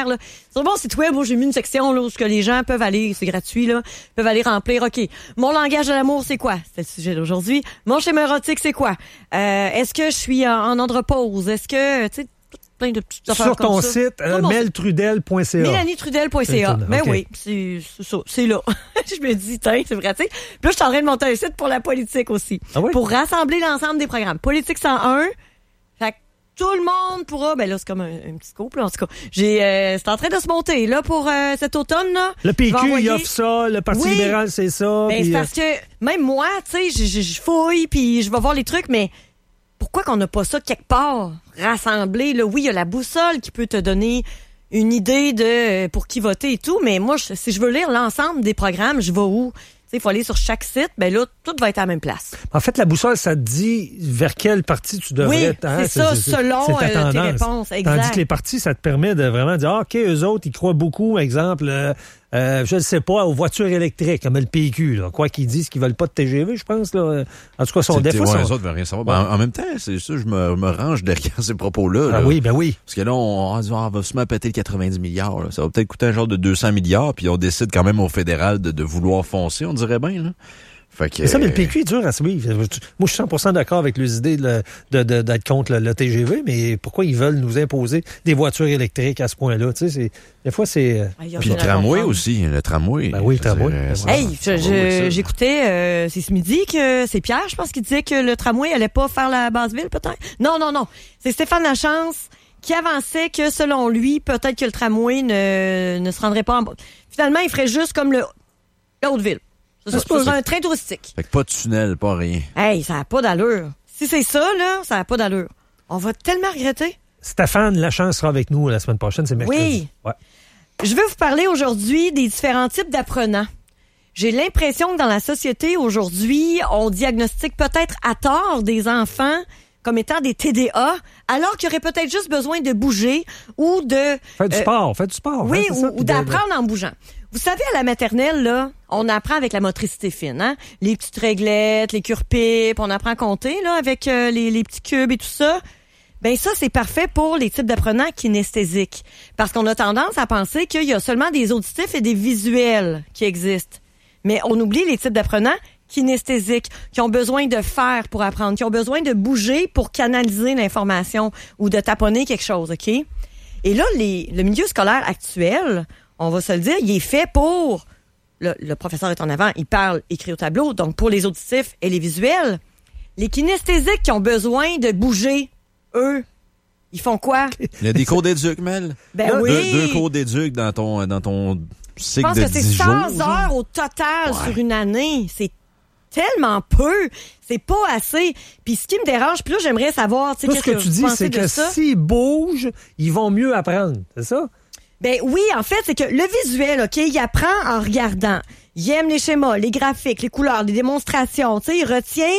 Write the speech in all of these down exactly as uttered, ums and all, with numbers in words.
faire, là. Sur mon site web, où j'ai mis une section, là, où ce que les gens peuvent aller, c'est gratuit, là, peuvent aller remplir, OK, mon langage de l'amour, c'est quoi? C'est le sujet d'aujourd'hui. Mon schéma érotique, c'est quoi? Euh, est-ce que je suis en, en andropause? Est-ce que, tu sais, plein de petites affaires sur comme ton ça. site, euh, mel trudel point c a. mélanie trudel point c a. Ben okay. oui, c'est, c'est ça, c'est là. Je me dis, tiens, c'est pratique. Puis là, je suis en train de monter un site pour la politique aussi. Ah oui? Pour rassembler l'ensemble des programmes. Politique cent un. Fait que tout le monde pourra, ben là, c'est comme un, un petit couple, en tout cas. J'ai, euh, c'est en train de se monter, là, pour euh, cet automne, là. Le P Q, envoyer... il offre ça, le Parti oui. libéral, c'est ça. Ben, pis, c'est parce que, même moi, tu sais, je, je fouille, puis je vais voir les trucs, mais pourquoi qu'on n'a pas ça quelque part rassemblé? Là, oui, il y a la boussole qui peut te donner une idée de pour qui voter et tout, mais moi, je, si je veux lire l'ensemble des programmes, je vais où? Il faut aller sur chaque site, ben là, tout va être à la même place. En fait, la boussole, ça te dit vers quel parti tu devrais oui, être. Hein? c'est, c'est ça, c'est, selon c'est ta euh, tes réponses. Exact. Tandis que les partis, ça te permet de vraiment dire, ah, OK, eux autres, ils croient beaucoup, exemple, euh, euh, je ne sais pas, aux voitures électriques, comme le P Q, là. Quoi qu'ils disent qu'ils veulent pas de T G V, je pense. Là. En tout cas, son défaut. Ouais, son... les autres veulent rien savoir. Ben, en, en même temps, c'est ça, je me, me range derrière ces propos-là. Ah là. oui, ben oui. Parce que là, on, on, on va se mettre à péter le quatre-vingt-dix milliards. Là. Ça va peut-être coûter un genre de deux cents milliards, puis on décide quand même au fédéral de, de vouloir foncer, on dirait bien, là. Fait que, mais ça, mais le P Q est dur à suivre. Moi, je suis cent pour cent d'accord avec les idées de, de, de, d'être contre le, le T G V, mais pourquoi ils veulent nous imposer des voitures électriques à ce point-là? Tu sais, c'est, des fois, c'est... Ah, puis le tramway aussi, le tramway. Ben oui, le tramway. C'est, hey, je, je, j'écoutais, euh, c'est ce midi que c'est Pierre, je pense, qui disait que le tramway allait pas faire la Basse-Ville, peut-être? Non, non, non. C'est Stéphane Lachance qui avançait que, selon lui, peut-être que le tramway ne, ne se rendrait pas en... Finalement, il ferait juste comme le, la Haute-Ville. Ça, ça, ça, c'est un train touristique. Fait que pas de tunnel, pas rien. Hey, ça n'a pas d'allure. Si c'est ça, là, ça n'a pas d'allure. On va tellement regretter. Stéphane Lachance sera avec nous la semaine prochaine, c'est mercredi. Oui. Ouais. Je veux vous parler aujourd'hui des différents types d'apprenants. J'ai l'impression que dans la société aujourd'hui, on diagnostique peut-être à tort des enfants comme étant des T D A, alors qu'ils auraient peut-être juste besoin de bouger ou de... Faire du euh, sport, faire du sport. Oui, hein, ou, ça, ou d'apprendre de... en bougeant. Vous savez, à la maternelle, là, on apprend avec la motricité fine, hein? Les petites réglettes, les cure-pipes, on apprend à compter, là, avec euh, les, les petits cubes et tout ça. Ben ça, c'est parfait pour les types d'apprenants kinesthésiques. Parce qu'on a tendance à penser qu'il y a seulement des auditifs et des visuels qui existent. Mais on oublie les types d'apprenants kinesthésiques, qui ont besoin de faire pour apprendre, qui ont besoin de bouger pour canaliser l'information ou de taponner quelque chose, OK? Et là, les, le milieu scolaire actuel, on va se le dire, il est fait pour... Le, le professeur est en avant, il parle, écrit au tableau, donc pour les auditifs et les visuels. Les kinesthésiques qui ont besoin de bouger, eux, ils font quoi? Il y a des cours d'éduc, Mel. Ben deux, oui! Deux cours d'éduc dans ton, dans ton cycle de dix jours. Je pense que c'est cent heures au total ouais. sur une année. C'est tellement peu. C'est pas assez. Puis ce qui me dérange, puis là, j'aimerais savoir... Tout ce que, que tu dis, c'est que ça? S'ils bougent, ils vont mieux apprendre. C'est ça? Ben oui, en fait, c'est que le visuel, OK, il apprend en regardant. Il aime les schémas, les graphiques, les couleurs, les démonstrations. Tu sais, il retient,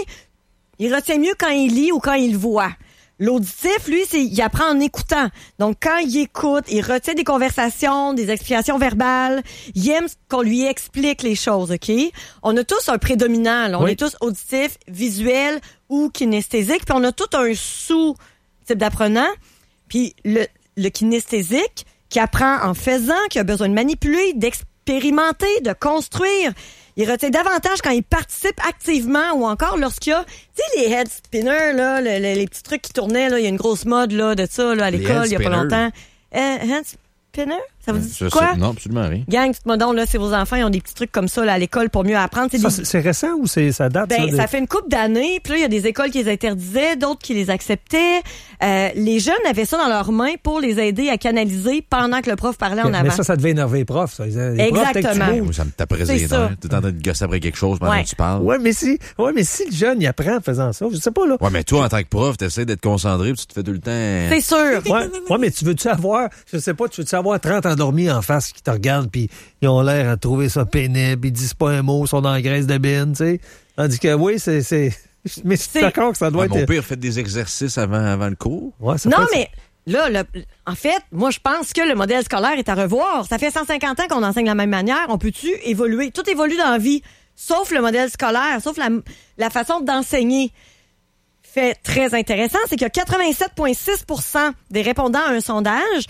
il retient mieux quand il lit ou quand il voit. L'auditif, lui, c'est, il apprend en écoutant. Donc, quand il écoute, il retient des conversations, des explications verbales. Il aime qu'on lui explique les choses, OK? On a tous un prédominant, là. On oui. est tous auditifs, visuels ou kinesthésiques. Puis on a tout un sous-type d'apprenant. Puis le, le kinesthésique, qui apprend en faisant, qui a besoin de manipuler, d'expérimenter, de construire. Il retient davantage quand il participe activement ou encore lorsqu'il y a, tu sais, les head spinners, là, le, le, les petits trucs qui tournaient, là, il y a une grosse mode là, de ça là, à l'école il y a pas longtemps. Euh, head spinner? Ça vous dit quoi? Sais, non, absolument rien. Gang, dites-moi donc, là, c'est vos enfants, ils ont des petits trucs comme ça là, à l'école pour mieux apprendre. C'est, ça, des... c'est récent ou c'est, ça date? Ben, ça, des... ça fait une couple d'années. Puis là, il y a des écoles qui les interdisaient, d'autres qui les acceptaient. Euh, les jeunes avaient ça dans leurs mains pour les aider à canaliser pendant que le prof parlait en mais avant. Mais ça, ça devait énerver les profs. Ça. Les Exactement. Profs, oui, ça me taperait les dents. Tu es en train de gosser après quelque chose pendant ouais. que tu parles. Ouais, mais si, ouais, mais si le jeune, il apprend en faisant ça, je sais pas, là. Ouais, mais toi, en tant que prof, tu essaies d'être concentré puis tu te fais tout le temps... C'est sûr. Ouais, ouais, mais tu veux-tu avoir, je sais pas, tu veux-tu avoir trente endormis en face qui te regardent puis ils ont l'air à trouver ça pénible, ils disent pas un mot, ils sont dans la graisse de bine, tu sais. Tandis que oui, c'est, c'est, mais c'est d'accord que ça doit ouais, être... Mon père fait des exercices avant, avant le cours. Ouais, ça non, fait... mais là, le, en fait, moi, je pense que le modèle scolaire est à revoir. Ça fait cent cinquante ans qu'on enseigne de la même manière. On peut-tu évoluer? Tout évolue dans la vie, sauf le modèle scolaire, sauf la, la façon d'enseigner. Fait très intéressant, c'est qu'il y a quatre-vingt-sept virgule six pour cent des répondants à un sondage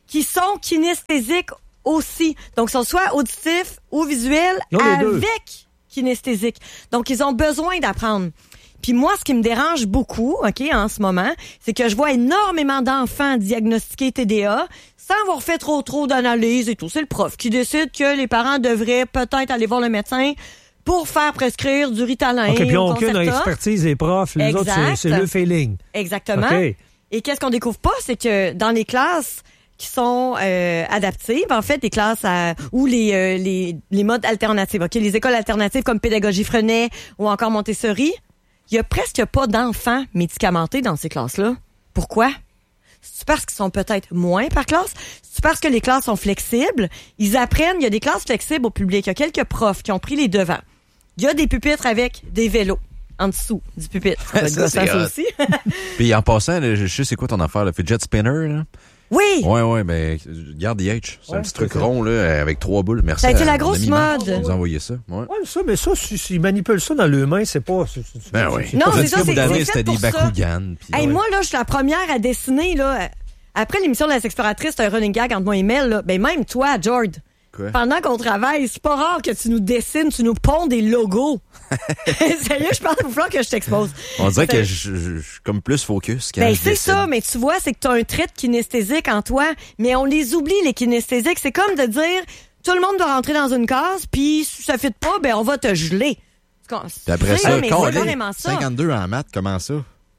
qui sont kinesthésiques aussi. Donc, ils sont soit auditifs ou visuels avec kinesthésiques. Donc, ils ont besoin d'apprendre. Puis moi, ce qui me dérange beaucoup, OK, en ce moment, c'est que je vois énormément d'enfants diagnostiqués T D A sans avoir fait trop trop d'analyse et tout. C'est le prof qui décide que les parents devraient peut-être aller voir le médecin pour faire prescrire du Ritalin. OK, puis ils n'ont aucune expertise, les profs. Les exact. autres, c'est, c'est le feeling. Exactement. Okay. Et qu'est-ce qu'on découvre pas, c'est que dans les classes qui sont euh, adaptées, en fait, des classes à, ou les, euh, les les modes alternatifs, OK, les écoles alternatives comme Pédagogie Freinet ou encore Montessori, il y a presque pas d'enfants médicamentés dans ces classes-là. Pourquoi? C'est parce qu'ils sont peut-être moins par classe? C'est parce que les classes sont flexibles? Ils apprennent, il y a des classes flexibles au public. Il y a quelques profs qui ont pris les devants. Il y a des pupitres avec des vélos en dessous du pupitre. Ça va être gossant, ça aussi. Puis en passant, là, je sais c'est quoi ton affaire, le fidget spinner, là? Oui! Ouais, ouais, mais garde D H. C'est ouais, un petit truc ça. rond, là, avec trois boules. Merci. Ça a été à, la grosse mode. Vous nous envoyez ça. Ouais. Ouais, ça, mais ça, s'ils manipulent ça dans leurs mains, c'est pas. C'est, c'est, ben oui. Non, c'est ça, c'est, c'est fait c'était pour des Bakugan. Ça. Hey, ouais. Moi, là, je suis la première à dessiner, là. Après l'émission de la Sexploratrice, c'est un running gag entre moi et Mel, là. Ben, même toi, George. Quoi? Pendant qu'on travaille, c'est pas rare que tu nous dessines, tu nous ponds des logos. Sérieux, je pense qu'il va falloir que je t'expose. On dirait c'est... que je, je, je suis comme plus focus quand ben, je c'est dessine. ça, mais tu vois, c'est que tu as un trait de kinesthésique en toi, mais on les oublie, les kinesthésiques. C'est comme de dire, tout le monde doit rentrer dans une case, puis si ça ne fit pas, ben on va te geler. Puis après ça, mais quand c'est vraiment ça. cinquante-deux en maths, comment ça?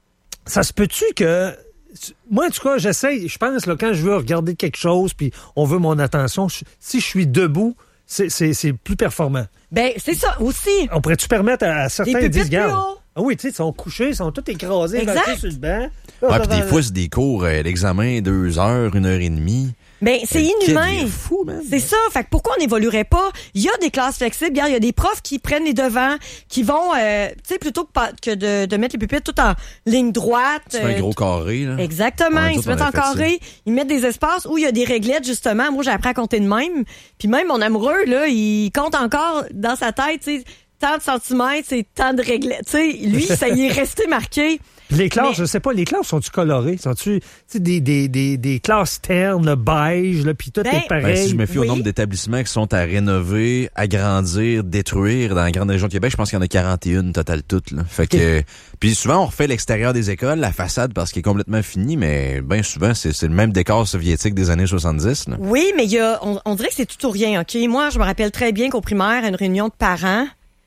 Ça se peut-tu que... Moi, en tout cas, j'essaie, je pense, là, quand je veux regarder quelque chose, puis on veut mon attention, je, si je suis debout, c'est, c'est, c'est plus performant. Ben, c'est ça aussi. On pourrait-tu permettre à, à certains de dire, regarde, ah oui, tu sais, ils sont couchés, ils sont tous écrasés, exact. sur le banc. Ouais, puis des fois, c'est des cours, euh, l'examen, deux heures, une heure et demie. Ben, c'est inhumain. Fou, man. C'est ça. Fait que pourquoi on n'évoluerait pas? Il y a des classes flexibles. Il y a des profs qui prennent les devants, qui vont, euh, tu sais, plutôt que, que de, de mettre les pupitres tout en ligne droite. C'est euh, un gros carré, là. Exactement. Ouais, ils se mettent en carré. Ça. Ils mettent des espaces où il y a des réglettes, justement. Moi, j'ai appris à compter de même. Puis même mon amoureux, là, il compte encore dans sa tête, tu sais, tant de centimètres, c'est tant de réglettes. Tu sais, lui, ça y est resté marqué. Les classes, mais... je sais pas, les classes sont-tu colorées? Sont-tu des, des, des, des classes ternes, beige, là, puis tout ben, est pareil? Ben, si je me fie oui. au nombre d'établissements qui sont à rénover, agrandir, détruire dans la grande région de Québec, je pense qu'il y en a quarante et un total toutes. Là. Fait que, okay. Puis souvent, on refait l'extérieur des écoles, la façade, parce qu'il est complètement fini, mais bien souvent, c'est, c'est le même décor soviétique des années soixante-dix. Là. Oui, mais il y a, on, on dirait que c'est tout ou rien, OK? Moi, je me rappelle très bien qu'au primaire, à une réunion de parents,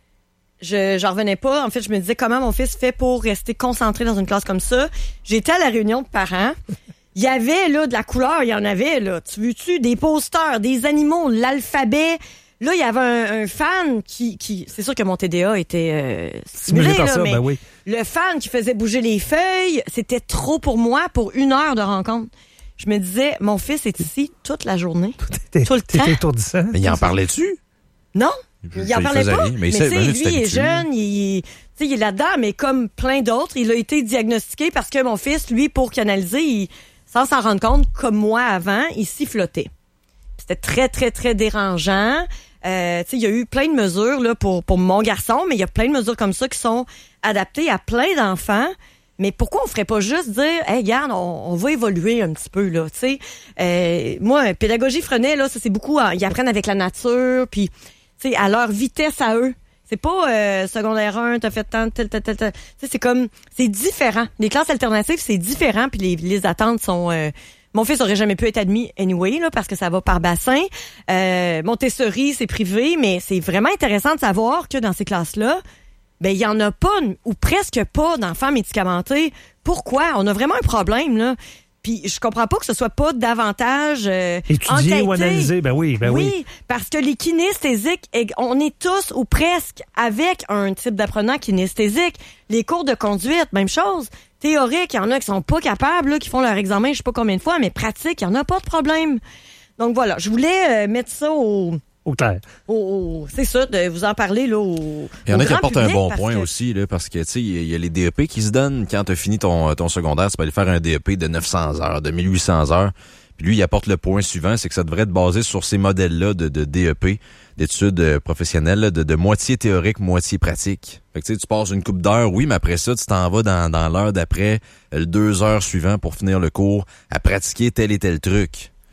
Je j'en revenais pas. En fait, je me disais comment mon fils fait pour rester concentré dans une classe comme ça. J'étais à la réunion de parents. Il y avait là de la couleur, il y en avait là. Tu veux-tu des posters, des animaux, l'alphabet. Là, il y avait un, un fan qui qui c'est sûr que mon T D A était euh, stimulé, par là, ça, mais ben oui. Le fan qui faisait bouger les feuilles, c'était trop pour moi pour une heure de rencontre. Je me disais, mon fils est ici toute la journée, t'es, tout le t'es temps. étourdissant. Mais il en parlait-tu? Non. Il en parlait pas, rien, mais, mais tu sais, lui, il est habitué. jeune, il, il est là-dedans, mais comme plein d'autres, il a été diagnostiqué parce que mon fils, lui, pour canaliser, il, sans s'en rendre compte, comme moi avant, il sifflotait. C'était très, très, très dérangeant. Euh, tu sais, il y a eu plein de mesures là pour, pour mon garçon, mais il y a plein de mesures comme ça qui sont adaptées à plein d'enfants. Mais pourquoi on ferait pas juste dire, hey, regarde, on, on va évoluer un petit peu, là, tu sais. Euh, moi, pédagogie Freinet, là, ça, c'est beaucoup, hein, ils apprennent avec la nature, puis t'sais, à leur vitesse à eux. C'est pas euh, secondaire un, t'as fait tant, tel, tel, tel, tel. T'sais, c'est comme, c'est différent. Les classes alternatives, c'est différent, puis les, les attentes sont... Euh, mon fils aurait jamais pu être admis anyway, là, parce que ça va par bassin. Euh, Montessori, c'est privé, mais c'est vraiment intéressant de savoir que dans ces classes-là, ben il y en a pas, ou presque pas, d'enfants médicamentés. Pourquoi? On a vraiment un problème, là. Puis je comprends pas que ce soit pas davantage euh, étudié ou analysé, ben oui, ben oui. Oui, parce que les kinesthésiques, on est tous ou presque avec un type d'apprenant kinesthésique. Les cours de conduite, même chose. Théorique, il y en a qui sont pas capables, là, qui font leur examen je sais pas combien de fois, mais pratique, il y en a pas de problème. Donc voilà, je voulais euh, mettre ça au... Au clair. Au, au, c'est ça, de vous en parler là au Il y en au a qui grand apportent un public, bon parce point que... aussi, là, parce que tu sais, il y, y a les D E P qui se donnent quand tu as fini ton, ton secondaire, tu peux aller faire un D E P de neuf cents heures, de mille huit cents heures. Puis lui, il apporte le point suivant, c'est que ça devrait être basé sur ces modèles-là de, de D E P, d'études professionnelles, là, de, de moitié théorique, moitié pratique. Fait que tu sais, tu passes une couple d'heures, oui, mais après ça, tu t'en vas dans, dans l'heure d'après, le deux heures suivant pour finir le cours, à pratiquer tel et tel truc.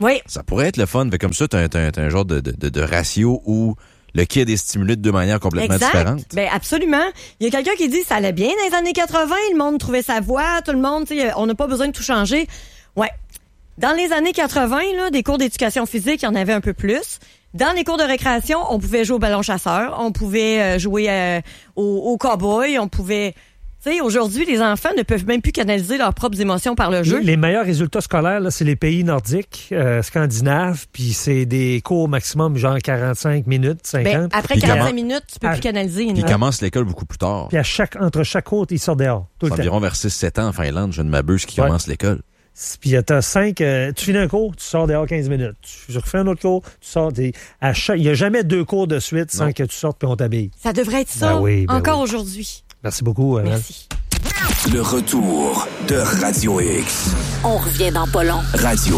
Oui. Ça pourrait être le fun. Fait comme ça, t'as, t'as, t'as un genre de, de, de ratio où le kid est stimulé de deux manières complètement exact. différentes. Ben absolument. Il y a quelqu'un qui dit que ça allait bien dans les années quatre-vingts, le monde trouvait sa voie, tout le monde, on n'a pas besoin de tout changer. Ouais. Dans les années quatre-vingts, là, des cours d'éducation physique, il y en avait un peu plus. Dans les cours de récréation, on pouvait jouer au ballon chasseur, on pouvait euh, jouer euh, au, au cow-boy, on pouvait... Tu sais, aujourd'hui, les enfants ne peuvent même plus canaliser leurs propres émotions par le jeu. Les meilleurs résultats scolaires, là, c'est les pays nordiques, euh, scandinaves, puis c'est des cours maximum genre quarante-cinq minutes, cinquante. Ben, après Puis quarante-cinq comment... minutes, tu peux Ah, plus canaliser. Puis ils commencent l'école beaucoup plus tard. Puis à chaque, entre chaque cours, ils sortent dehors, tout C'est le temps. environ vers six sept ans en Finlande, je ne m'abuse, qui Ouais. commence l'école. Puis t'as cinq, euh, tu finis un cours, tu sors dehors quinze minutes. Tu refais un autre cours, tu sors. T'es, à chaque, il n'y a jamais deux cours de suite sans Non. que tu sortes puis on t'habille. Ça devrait être ça Ben oui, ben encore oui. aujourd'hui. Merci beaucoup. euh, Merci. Le retour de Radio X. On revient dans pas long. Radio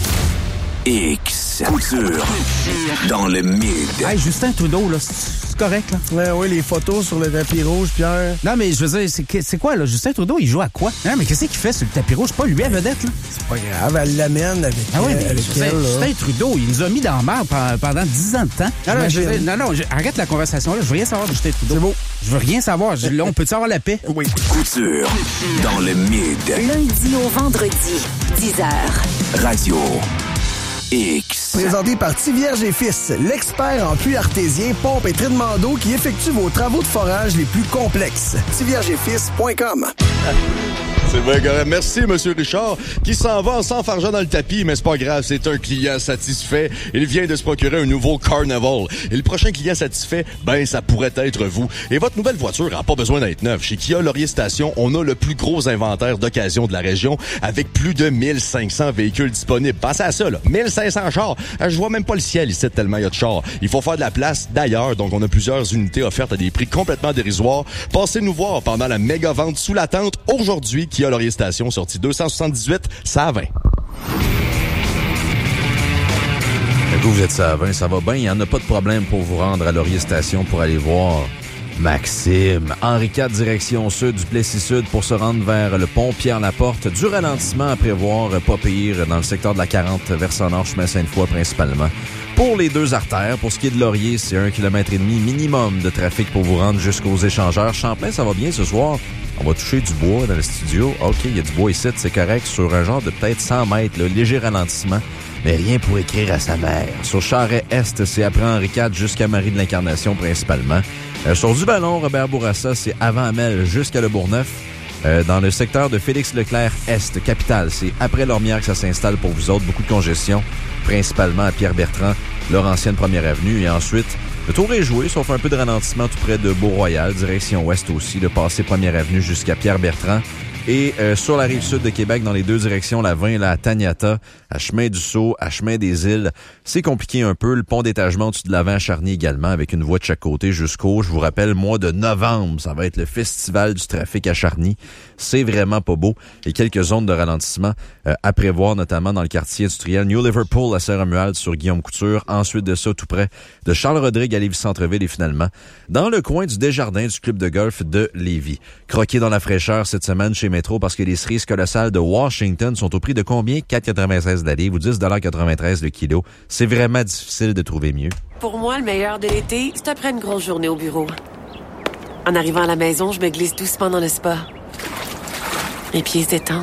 X. Couture dans le mid. Hey, Justin Trudeau, là, c'est correct, là? Ouais, ouais, les photos sur le tapis rouge, Pierre. Non, mais je veux dire, c'est, que- c'est quoi, là? Justin Trudeau, il joue à quoi? Non, mais qu'est-ce qu'il fait sur le tapis rouge? C'est pas lui à vedette, là? C'est pas grave, elle l'amène avec, Ah oui, euh, mais avec Justin, elle, là. Justin Trudeau, il nous a mis dans la merde pendant, pendant dix ans de temps. Non, non, je veux J'imagine. dire, non, non, je- arrête la conversation, là. Je veux rien savoir de Justin Trudeau. C'est beau. Je veux rien savoir. Je- là, on peut-tu avoir la paix? Oui. Couture dans le mid. Lundi au vendredi, dix heures. Radio X. Présenté par Tivierge et Fils, l'expert en puits artésien, pompe et traitement d'eau qui effectue vos travaux de forage les plus complexes. tivierge et fils point com. C'est bien correct. Merci, Monsieur Richard, qui s'en va en s'enfargeant dans le tapis, mais c'est pas grave, c'est un client satisfait. Il vient de se procurer un nouveau Carnival. Et le prochain client satisfait, ben, ça pourrait être vous. Et votre nouvelle voiture n'a pas besoin d'être neuve. Chez Kia Laurier Station, on a le plus gros inventaire d'occasion de la région, avec plus de mille cinq cents véhicules disponibles. Pensez à ça, là. mille cinq cents chars. Je vois même pas le ciel ici, tellement il y a de chars. Il faut faire de la place d'ailleurs, donc on a plusieurs unités offertes à des prix complètement dérisoires. Passez nous voir pendant la méga vente sous la tente aujourd'hui, Kia Laurier Station, sortie deux cent soixante-dix-huit, ça à vingt. Du coup, vous êtes ça à vingt, ça va bien. Il n'y en a pas de problème pour vous rendre à Laurier Station pour aller voir Maxime. Henri quatre, direction sud, du Plessis-Sud pour se rendre vers le pont Pierre-Laporte. Du ralentissement à prévoir, pas pire, dans le secteur de la quarante, versant nord, chemin Sainte-Foy principalement. Pour les deux artères, pour ce qui est de Laurier, c'est un kilomètre et demi minimum de trafic pour vous rendre jusqu'aux échangeurs. Champlain, ça va bien ce soir. On va toucher du bois dans le studio. OK, il y a du bois ici, c'est correct. Sur un genre de peut-être cent mètres, là, léger ralentissement. Mais rien pour écrire à sa mère. Sur Charest-Est, c'est après Henri quatre jusqu'à Marie de l'Incarnation principalement. Euh, sur du ballon, Robert Bourassa, c'est avant Amel jusqu'à Le Bourgneuf. Euh, dans le secteur de Félix-Leclerc-Est, capitale, c'est après Lormière que ça s'installe pour vous autres. Beaucoup de congestion, principalement à Pierre-Bertrand, Laurentienne première avenue. Et ensuite, le tour est joué, sauf un peu de ralentissement tout près de Beau-Royal, direction ouest aussi, de passer première avenue jusqu'à Pierre-Bertrand. Et euh, sur la rive sud de Québec, dans les deux directions, la vingt, la Taniata, à Chemin du Sceau, à Chemin des Îles, c'est compliqué un peu. Le pont d'étagement au-dessus de l'avant à Charny également, avec une voie de chaque côté jusqu'au, je vous rappelle, mois de novembre. Ça va être le festival du trafic à Charny. C'est vraiment pas beau. Et quelques zones de ralentissement euh, à prévoir, notamment dans le quartier industriel New Liverpool à Saint-Romuald sur Guillaume Couture. Ensuite de ça, tout près de Charles-Rodrigue à Lévis-Centreville et finalement dans le coin du Desjardins du club de golf de Lévis. Croqué dans la fraîcheur cette semaine chez Métro parce que les cerises colossales de Washington sont au prix de combien? quatre quatre-vingt-seize d'aller ou dix quatre-vingt-treize le kilo. C'est vraiment difficile de trouver mieux. Pour moi, le meilleur de l'été, c'est après une grosse journée au bureau. En arrivant à la maison, je me glisse doucement dans le spa. Mes pieds se détendent.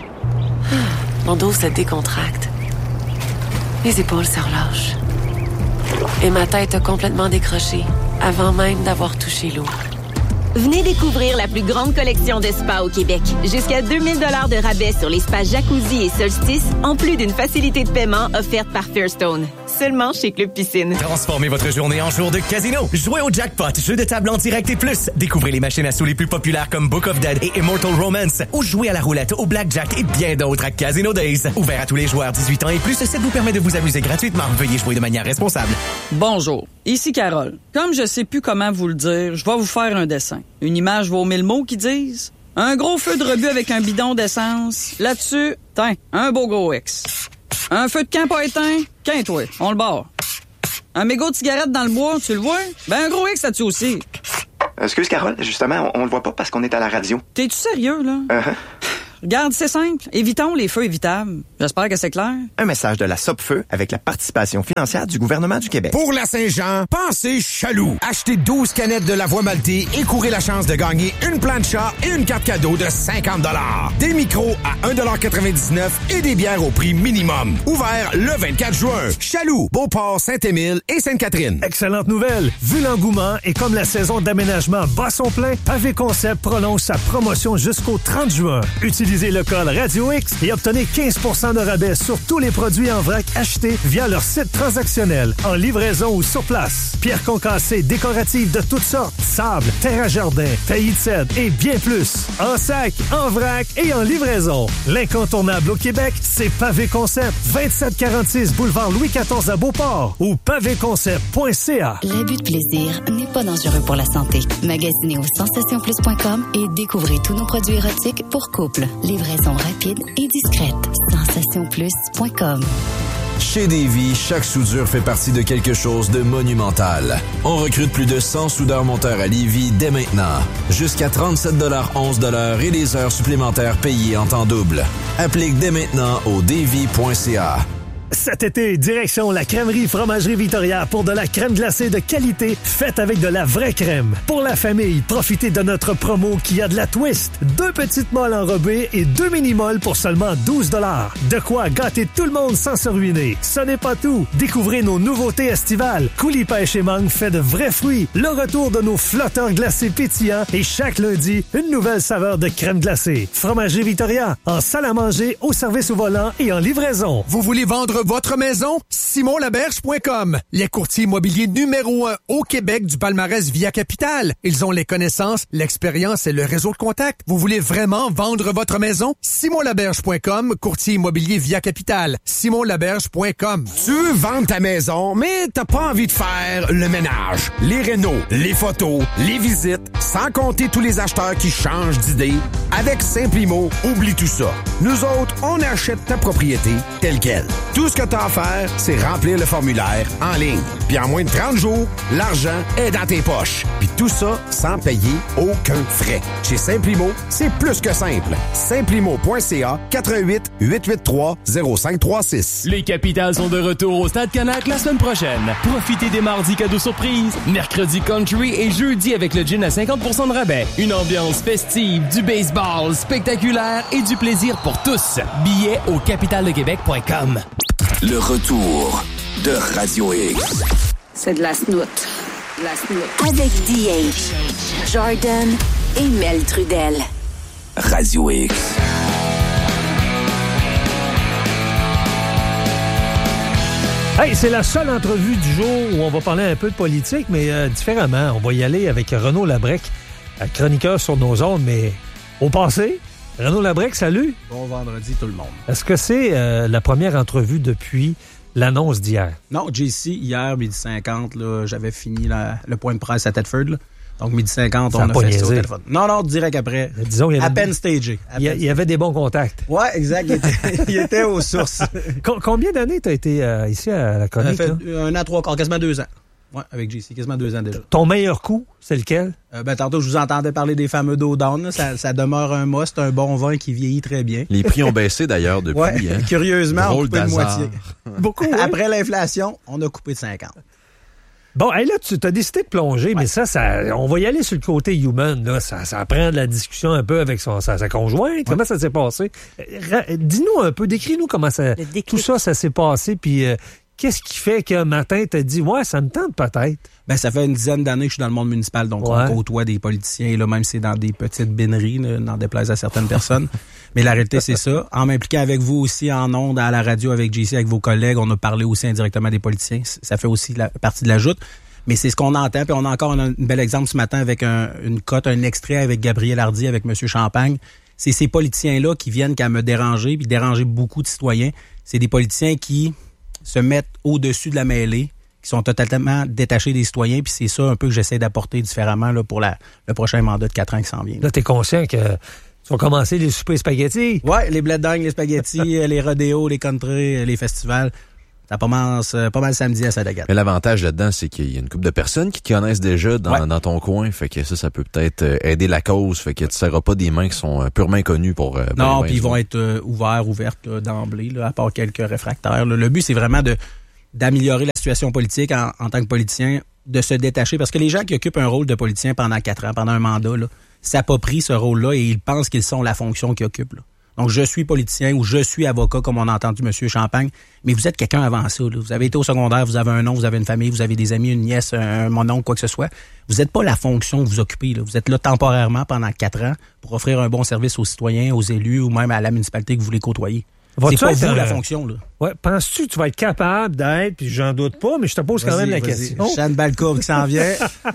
Mon dos se décontracte. Les épaules se relâchent. Et ma tête a complètement décroché avant même d'avoir touché l'eau. Venez découvrir la plus grande collection de spas au Québec. Jusqu'à deux mille dollars de rabais sur les spas Jacuzzi et Solstice, en plus d'une facilité de paiement offerte par Fairstone. Seulement chez Club Piscine. Transformez votre journée en jour de casino. Jouez au jackpot, jeu de table en direct et plus. Découvrez les machines à sous les plus populaires comme Book of Dead et Immortal Romance. Ou jouez à la roulette, au blackjack et bien d'autres à Casino Days. Ouvert à tous les joueurs dix-huit ans et plus, ça vous permet de vous amuser gratuitement. Veuillez jouer de manière responsable. Bonjour, ici Carole. Comme je sais plus comment vous le dire, je vais vous faire un dessin. Une image vaut mille mots qui disent un gros feu de rebut avec un bidon d'essence. Là-dessus, tiens, un beau gros X. Un feu de camp pas éteint, qu'un-toi, on le barre. Un mégot de cigarette dans le bois, tu le vois? Ben un gros X là-dessus aussi. Excuse Carole, justement, on, on le voit pas parce qu'on est à la radio. T'es-tu sérieux, là? Uh-huh. Regarde, c'est simple. Évitons les feux évitables. J'espère que c'est clair. Un message de la Sopfeu avec la participation financière du gouvernement du Québec. Pour la Saint-Jean, pensez Chaloux. Achetez douze canettes de la voie maltée et courez la chance de gagner une plancha et une carte cadeau de cinquante dollars. Des micros à un dollar quatre-vingt-dix-neuf et des bières au prix minimum. Ouvert le vingt-quatre juin. Chaloux, Beauport, Saint-Émile et Sainte-Catherine. Excellente nouvelle. Vu l'engouement et comme la saison d'aménagement bat son plein, Pavé Concept prolonge sa promotion jusqu'au trente juin. Utilisez le code Radio X et obtenez quinze pour cent de rabais sur tous les produits en vrac achetés via leur site transactionnel, en livraison ou sur place. Pierres concassées décoratives de toutes sortes, sable, terre à jardin, taillis de cèdre et bien plus. En sac, en vrac et en livraison. L'incontournable au Québec, c'est Pavé Concept. vingt-sept quarante-six boulevard Louis quatorze à Beauport ou pavé concept point c a. L'abus de plaisir n'est pas dangereux pour la santé. Magasinez au sensation plus point com et découvrez tous nos produits érotiques pour couple. Livraison rapide et discrète. sensation plus point com. Chez Davy, chaque soudure fait partie de quelque chose de monumental. On recrute plus de cent soudeurs-monteurs à Lévis dès maintenant. Jusqu'à trente-sept dollars onze de l'heure et des heures supplémentaires payées en temps double. Applique dès maintenant au davy point c a. Cet été, direction la crèmerie Fromagerie Victoria pour de la crème glacée de qualité faite avec de la vraie crème. Pour la famille, profitez de notre promo qui a de la twist. Deux petites molles enrobées et deux mini-molles pour seulement douze dollars. De quoi gâter tout le monde sans se ruiner. Ce n'est pas tout. Découvrez nos nouveautés estivales. Coulis pêche et mangue fait de vrais fruits. Le retour de nos flotteurs glacés pétillants et chaque lundi, une nouvelle saveur de crème glacée. Fromagerie Victoria, en salle à manger, au service au volant et en livraison. Vous voulez vendre votre maison? simon laberge point com. Les courtiers immobiliers numéro un au Québec du palmarès Via Capital. Ils ont les connaissances, l'expérience et le réseau de contacts. Vous voulez vraiment vendre votre maison? simon laberge point com, courtier immobilier Via Capital. simon laberge point com. Tu veux vendre ta maison, mais t'as pas envie de faire le ménage, les rénaux, les photos, les visites, sans compter tous les acheteurs qui changent d'idée. Avec Simplimo, oublie tout ça. Nous autres, on achète ta propriété telle quelle. Tout ce que t'as à faire, c'est remplir le formulaire en ligne. Puis en moins de trente jours, l'argent est dans tes poches. Puis tout ça sans payer aucun frais. Chez Simplimo, c'est plus que simple. simplimo point c a, quatre un huit, huit huit trois, zéro cinq trois six. Les Capitals sont de retour au Stade Canac la semaine prochaine. Profitez des mardis cadeaux surprises, mercredi country et jeudi avec le gin à cinquante pour cent de rabais. Une ambiance festive, du baseball spectaculaire et du plaisir pour tous. Billets au capital de québec point com. Le retour de Radio X. C'est de la snoot. De la snoot. Avec D H, Jordan et Mel Trudel. Radio X. Hey, c'est la seule entrevue du jour où on va parler un peu de politique, mais euh, différemment. On va y aller avec Renaud Labrec, chroniqueur sur nos ondes, mais au passé. Renaud Labrec, salut. Bon vendredi tout le monde. Est-ce que c'est euh, la première entrevue depuis l'annonce d'hier? Non, J C, hier, midi cinquante, là, j'avais fini la, le point de presse à Thetford. Là. Donc, midi cinquante, ça on a, a fait ça au téléphone. Non, non, direct après. Disons, il y avait à peine stagé. Il y, y avait des bons contacts. Ouais, exact. Il était, il était aux sources. Com- combien d'années t'as été euh, ici à la chronique? Ça fait un an, trois quarts, quasiment deux ans. Ouais, avec J C, quasiment deux ans déjà. Ton meilleur coup, c'est lequel? Euh, ben, tantôt, je vous entendais parler des fameux Dowdown. Ça, ça demeure un must, c'est un bon vin qui vieillit très bien. Les prix ont baissé d'ailleurs depuis. Ouais, hein? Curieusement, Drôle on a coupé de d'hasard. moitié. Beaucoup. Oui. Après l'inflation, on a coupé de cinquante. Bon, hey, là, tu t'as décidé de plonger, ouais. mais ça, ça, on va y aller sur le côté human. Là. Ça, ça prend de la discussion un peu avec son, sa, sa conjointe. Ouais. Comment ça s'est passé? Ra- dis-nous un peu, décris-nous comment ça, tout ça, ça s'est passé, puis euh, qu'est-ce qui fait qu'un matin, t'as dit, ouais, ça me tente peut-être? Ben, ça fait une dizaine d'années que je suis dans le monde municipal, donc ouais. on côtoie des politiciens, là, même si c'est dans des petites béneries, là, n'en déplaise à certaines personnes. Mais la réalité, c'est ça. En m'impliquant avec vous aussi en ondes, à la radio, avec J C, avec vos collègues, on a parlé aussi indirectement des politiciens. Ça fait aussi la partie de la joute. Mais c'est ce qu'on entend. Puis on a encore un, un bel exemple ce matin avec un, une cote, un extrait avec Gabriel Hardy, avec M. Champagne. C'est ces politiciens-là qui viennent qu'à me déranger, puis déranger beaucoup de citoyens. C'est des politiciens qui se mettent au-dessus de la mêlée, qui sont totalement détachés des citoyens, puis c'est ça un peu que j'essaie d'apporter différemment là, pour la, le prochain mandat de quatre ans qui s'en vient. Là, t'es conscient que tu vas commencer les soupers spaghettis? Ouais, les bled dingues, les spaghettis, les rodéos, les country, les festivals. Ça commence euh, pas mal samedi à Saint-Agathe. Mais l'avantage là-dedans, c'est qu'il y a une couple de personnes qui te connaissent déjà dans, ouais. dans ton coin. Fait que ça, ça peut peut-être aider la cause. Fait que tu ne seras pas des mains qui sont euh, purement inconnues pour... Euh, non, puis ils vont être euh, ouverts, ouvertes là, d'emblée, là, à part quelques réfractaires. Là. Le but, c'est vraiment de d'améliorer la situation politique en, en tant que politicien, de se détacher. Parce que les gens qui occupent un rôle de politicien pendant quatre ans, pendant un mandat, là, s'approprient ce rôle-là et ils pensent qu'ils sont la fonction qu'ils occupent. Là. Donc, je suis politicien ou je suis avocat, comme on a entendu M. Champagne, mais vous êtes quelqu'un avant ça. Là. Vous avez été au secondaire, vous avez un nom, vous avez une famille, vous avez des amis, une nièce, un mononcle, quoi que ce soit. Vous n'êtes pas la fonction que vous occupez. Là. Vous êtes là temporairement pendant quatre ans pour offrir un bon service aux citoyens, aux élus ou même à la municipalité que vous voulez côtoyer. C'est pas vous, un... la fonction, là. Ouais, penses-tu que tu vas être capable d'être, puis j'en doute pas, mais je te pose vas-y, quand même la vas-y. question. Jeanne Balcourt qui s'en vient.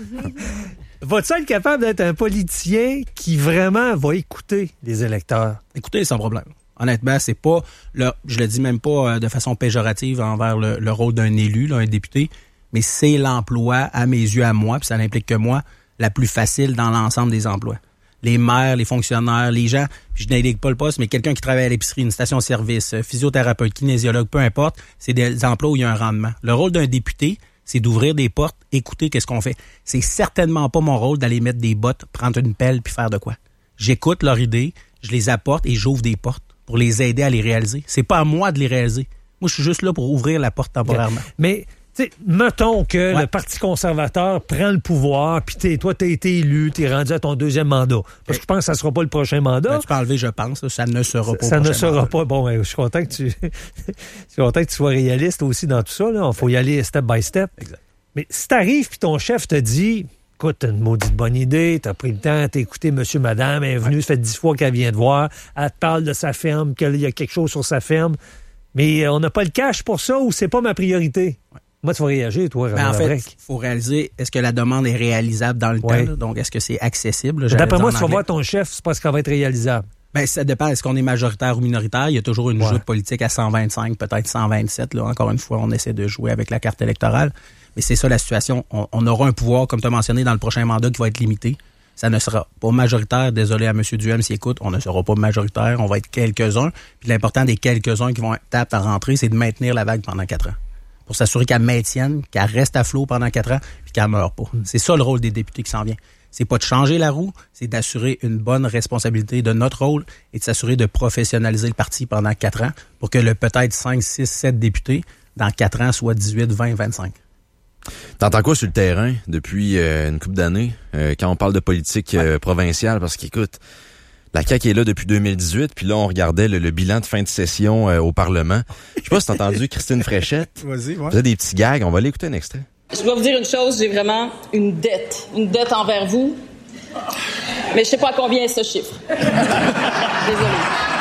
Vas-tu être capable d'être un politicien qui vraiment va écouter les électeurs? Écoutez, sans problème. Honnêtement, c'est pas, là, je le dis même pas de façon péjorative envers le, le rôle d'un élu, là, un député, mais c'est l'emploi, à mes yeux, à moi, puis ça n'implique que moi, la plus facile dans l'ensemble des emplois. Les maires, les fonctionnaires, les gens, puis je n'indique pas le poste, mais quelqu'un qui travaille à l'épicerie, une station-service, physiothérapeute, kinésiologue, peu importe, c'est des emplois où il y a un rendement. Le rôle d'un député, c'est d'ouvrir des portes, écouter qu'est-ce qu'on fait. C'est certainement pas mon rôle d'aller mettre des bottes, prendre une pelle puis faire de quoi. J'écoute leurs idées, je les apporte et j'ouvre des portes pour les aider à les réaliser. C'est pas à moi de les réaliser. Moi, je suis juste là pour ouvrir la porte temporairement. Mais, tu sais, mettons que ouais. le Parti conservateur prend le pouvoir, puis t'es, toi, t'as été élu, t'es rendu à ton deuxième mandat. Parce que je pense que ça sera pas le prochain mandat. Ben, tu peux enlever, je pense. Là, ça ne sera pas Ça, le ça prochain ne sera mandat. pas. Bon, ben, je suis content que tu je suis content que tu sois réaliste aussi dans tout ça. Il faut y aller step by step. Exact. Mais si t'arrives puis ton chef te dit... Écoute, t'as une maudite bonne idée, t'as pris le temps, t'as écouté monsieur, madame, elle est venue, ouais. ça fait dix fois qu'elle vient te voir, elle te parle de sa ferme, qu'il y a quelque chose sur sa ferme, mais on n'a pas le cash pour ça ou c'est pas ma priorité. Ouais. Moi, tu vas réagir, toi, ben, en fait, il faut réaliser, est-ce que la demande est réalisable dans le ouais. temps? Là? Donc, est-ce que c'est accessible? D'après moi, tu vas voir ton chef, c'est parce qu'elle va être réalisable. Ben, ça dépend. Est-ce qu'on est majoritaire ou minoritaire? Il y a toujours une ouais. joute politique à cent vingt-cinq, peut-être cent vingt-sept. Là. Encore une fois, on essaie de jouer avec la carte électorale. Mais c'est ça la situation. On, on aura un pouvoir, comme tu as mentionné, dans le prochain mandat qui va être limité. Ça ne sera pas majoritaire. Désolé à M. Duhem s'il écoute, on ne sera pas majoritaire. On va être quelques-uns. Puis l'important des quelques-uns qui vont être aptes à rentrer, c'est de maintenir la vague pendant quatre ans. Pour s'assurer qu'elle maintienne, qu'elle reste à flot pendant quatre ans, puis qu'elle ne meure pas. C'est ça le rôle des députés qui s'en vient. C'est pas de changer la roue, c'est d'assurer une bonne responsabilité de notre rôle et de s'assurer de professionnaliser le parti pendant quatre ans pour que le peut-être cinq, six, sept députés, dans quatre ans, soit dix-huit, vingt, vingt-cinq. T'entends quoi sur le terrain depuis euh, une couple d'années euh, quand on parle de politique euh, provinciale? Parce qu'écoute, la C A Q est là depuis deux mille dix-huit, puis là, on regardait le, le bilan de fin de session euh, au Parlement. Je sais pas si t'as entendu Christine Fréchette. Vas-y, ouais. Faisait des petits gags. On va aller écouter un extrait. Je dois vous dire une chose, j'ai vraiment une dette. Une dette envers vous. Mais je sais pas à combien est ce chiffre. Désolée.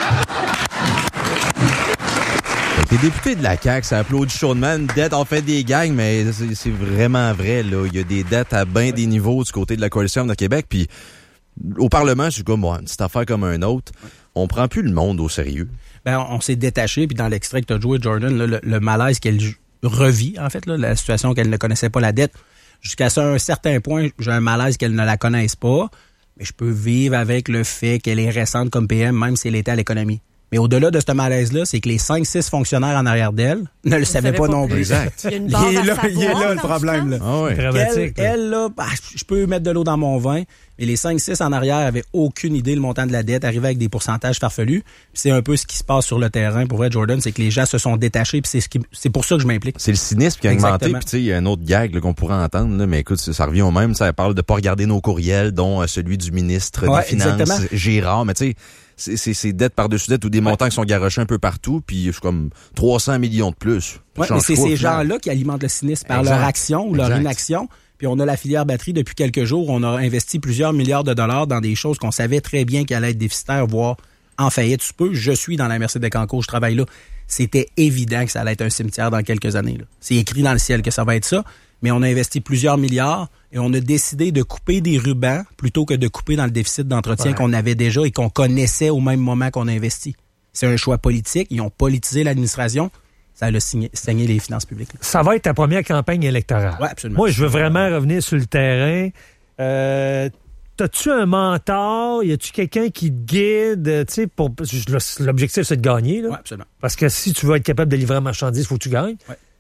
Les députés de la C A Q, ça applaudit chaudement. Une dette, on fait des gags, mais c'est, c'est vraiment vrai, là. Il y a des dettes à bien des niveaux du côté de la Coalition de Québec. Puis au Parlement, je suis comme, moi, une petite affaire comme un autre. On prend plus le monde au sérieux. Ben, on, on s'est détaché, puis dans l'extrait que tu as joué, Jordan, là, le, le malaise qu'elle revit, en fait, là, la situation qu'elle ne connaissait pas la dette. Jusqu'à un certain point, j'ai un malaise qu'elle ne la connaisse pas, mais je peux vivre avec le fait qu'elle est récente comme P M, même si elle était à l'économie. Mais au-delà de ce malaise-là, c'est que les cinq six fonctionnaires en arrière d'elle ne le savaient pas, pas non plus. Exact. Il y a une barre il est là, à il est là le problème. Là. Ah oui. Elle, elle, là, bah, je peux mettre de l'eau dans mon vin, mais les cinq six en arrière avaient aucune idée le montant de la dette, arrivaient avec des pourcentages farfelus. Puis c'est un peu ce qui se passe sur le terrain, pour vrai, Jordan, c'est que les gens se sont détachés, puis c'est, ce qui, c'est pour ça que je m'implique. C'est le cynisme qui a augmenté, puis tu sais, il y a un autre gag là, qu'on pourrait entendre, là, mais écoute, ça, ça revient au même, ça parle de pas regarder nos courriels, dont euh, celui du ministre ouais, des Finances, exactement. Girard, mais tu sais, c'est, c'est, c'est dette par-dessus dette ou des montants ouais. qui sont garochés un peu partout, puis je suis comme trois cents millions de plus. Ouais, mais c'est ces gens-là qui alimentent le cynisme par exact. Leur action ou leur exact. Inaction. Puis on a la filière batterie depuis quelques jours. On a investi plusieurs milliards de dollars dans des choses qu'on savait très bien qu'elles allaient être déficitaires, voire en faillite. Tu peux, je suis dans la M R C de Bécancour, je travaille là. C'était évident que ça allait être un cimetière dans quelques années. Là. C'est écrit dans le ciel que ça va être ça. Mais on a investi plusieurs milliards et on a décidé de couper des rubans plutôt que de couper dans le déficit d'entretien ouais. qu'on avait déjà et qu'on connaissait au même moment qu'on a investi. C'est un choix politique. Ils ont politisé l'administration. Ça a saigné les finances publiques. Ça va être ta première campagne électorale. Oui, absolument. Moi, je veux vraiment revenir sur le terrain. Euh, t'as-tu un mentor? Y a-tu quelqu'un qui te guide? Tu sais, pour l'objectif, c'est de gagner. Là. Oui, absolument. Parce que si tu veux être capable de livrer la marchandise, il faut que tu gagnes. Ouais.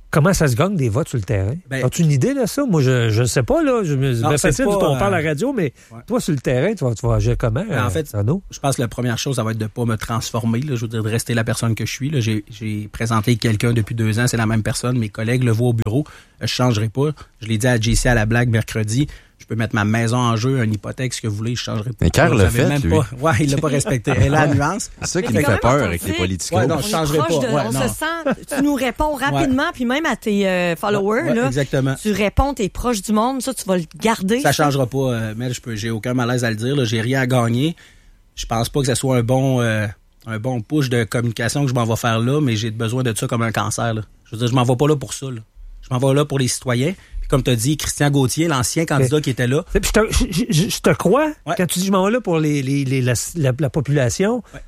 Comment ça se gagne des votes sur le terrain? Ben, as-tu une idée de ça? Moi, je ne sais pas. Là. Je, c'est bien facile quand on parle à la radio, mais ouais. toi, sur le terrain, tu vas, tu vas agir comment? Ben, euh, en fait, Sano? Je pense que la première chose, ça va être de ne pas me transformer. Là. Je veux dire, de rester la personne que je suis. Là. J'ai, j'ai présenté quelqu'un depuis deux ans, c'est la même personne. Mes collègues le voient au bureau. Je ne changerai pas. Je l'ai dit à J C à la blague mercredi. Je peux mettre ma maison en jeu, une hypothèque, ce que vous voulez, je ne changerai pas. Mais Carl l'a fait, même lui. Pas... Ouais, il l'a pas respecté. Elle a la nuance. C'est ça qui nous fait peur avec les politiques. Ouais, non, je changerai pas. De, ouais, on non. se sent, tu nous réponds rapidement, ouais. puis même à tes euh, followers, ouais, là, exactement. tu réponds, t'es proche du monde, ça, tu vas le garder. Ça ne changera pas, euh, mais je peux, j'ai aucun malaise à le dire. Là, j'ai rien à gagner. Je pense pas que ce soit un bon, euh, un bon push de communication que je m'en vais faire là, mais j'ai besoin de ça comme un cancer. Là. Je veux dire, je m'en vais pas là pour ça. Là. Je m'en vais là pour les citoyens. Comme tu as dit, Christian Gauthier, l'ancien candidat mais, qui était là. Je te, je, je, je te crois ouais. quand tu dis je m'en vais là pour les, les, les, la, la, la population. Ouais.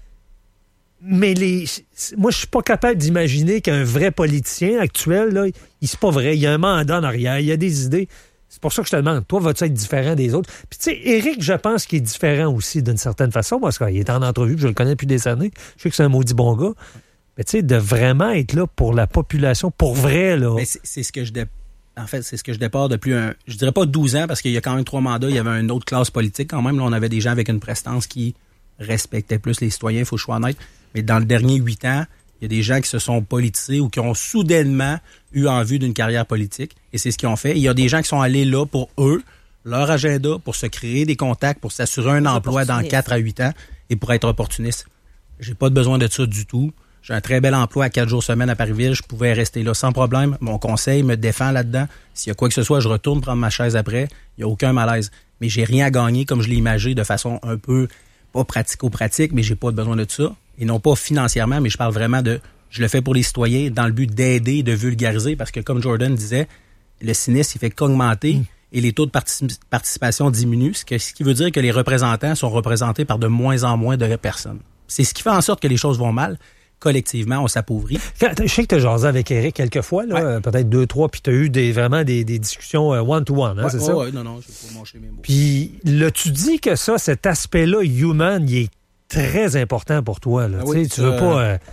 Mais les, moi, je suis pas capable d'imaginer qu'un vrai politicien actuel, là, il c'est pas vrai. Il y a un mandat en arrière, il y a des idées. C'est pour ça que je te demande, toi, vas-tu être différent des autres? Puis tu sais, Éric, je pense qu'il est différent aussi d'une certaine façon, parce qu'il est en entrevue, je le connais depuis des années. Je sais que c'est un maudit bon gars. Mais tu sais, de vraiment être là pour la population, pour vrai, là. Mais c'est, c'est ce que je dé... En fait, c'est ce que je dépare depuis un... Je dirais pas douze ans, parce qu'il y a quand même trois mandats. Il y avait une autre classe politique quand même. Là, on avait des gens avec une prestance qui respectaient plus les citoyens, il faut que je sois honnête. Mais dans le dernier huit ans, il y a des gens qui se sont politisés ou qui ont soudainement eu en vue d'une carrière politique. Et c'est ce qu'ils ont fait. Et il y a des gens qui sont allés là pour eux, leur agenda, pour se créer des contacts, pour s'assurer un emploi dans quatre à huit ans et pour être opportuniste. J'ai pas besoin de ça du tout. J'ai un très bel emploi à quatre jours semaine à Parisville. Je pouvais rester là sans problème. Mon conseil me défend là-dedans. S'il y a quoi que ce soit, je retourne prendre ma chaise après. Il n'y a aucun malaise. Mais j'ai rien à gagner, comme je l'ai imagé, de façon un peu, pas pratico-pratique, mais j'ai pas besoin de ça. Et non pas financièrement, mais je parle vraiment de... Je le fais pour les citoyens dans le but d'aider et de vulgariser. Parce que comme Jordan disait, le cynisme, il fait qu'augmenter mmh. et les taux de particip- participation diminuent. Ce, que, ce qui veut dire que les représentants sont représentés par de moins en moins de personnes. C'est ce qui fait en sorte que les choses vont mal. Collectivement, on s'appauvrit. Je sais que tu as jasé avec Éric quelques fois, là, ouais. peut-être deux, trois, puis tu as eu des, vraiment des, des discussions one-to-one, hein, ouais, c'est ouais, ça? Oui, non, non, je vais pas mâcher mes mots. Puis là, tu dis que ça, cet aspect-là, human, il est très important pour toi. Là. Ah oui, tu veux euh, pas... Euh,